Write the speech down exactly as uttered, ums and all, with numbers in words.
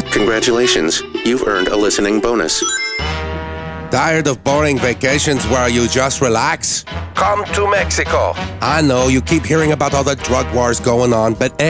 Congratulations, you've earned a listening bonus. Tired of boring vacations where you just relax? Come to Mexico. I know you keep hearing about all the drug wars going on, but